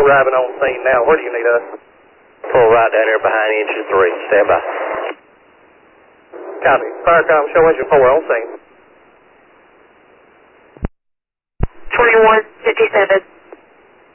We're arriving on scene now. Where do you need us? Pull right down here behind engine 3. Stand by. Copy. Firecom, show engine 4 on scene. 2157.